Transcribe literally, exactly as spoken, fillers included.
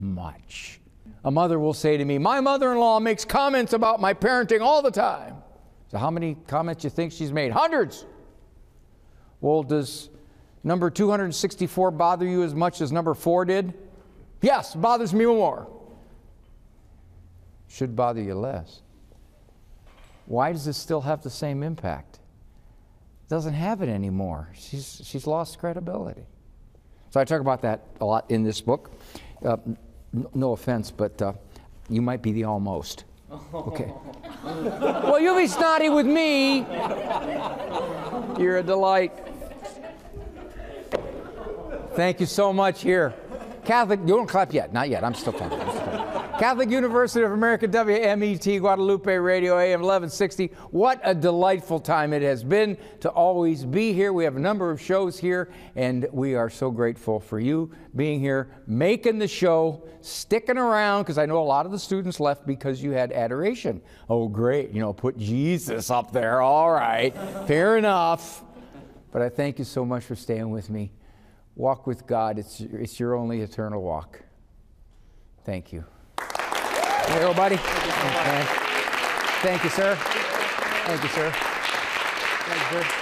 much. A mother will say to me, my mother-in-law makes comments about my parenting all the time. So how many comments do you think she's made? Hundreds. Well, does number two hundred sixty-four bother you as much as number four did? Yes, bothers me more. Should bother you less. Why does this still have the same impact? It doesn't have it anymore. She's, she's lost credibility. So I talk about that a lot in this book. Uh, n- no offense, but uh, you might be the almost. Okay. Well, you'll be snotty with me. You're a delight. Thank you so much here. Catholic, you don't clap yet. Not yet. I'm still talking. I'm still talking. Catholic University of America, W M E T, Guadalupe Radio, A M eleven sixty. What a delightful time it has been to always be here. We have a number of shows here, and we are so grateful for you being here, making the show, sticking around, because I know a lot of the students left because you had adoration. Oh, great. You know, put Jesus up there. All right. Fair enough. But I thank you so much for staying with me. Walk with God. It's, it's your only eternal walk. Thank you. Hey, everybody. Thank you, sir. Thank you, sir. Thank you, sir.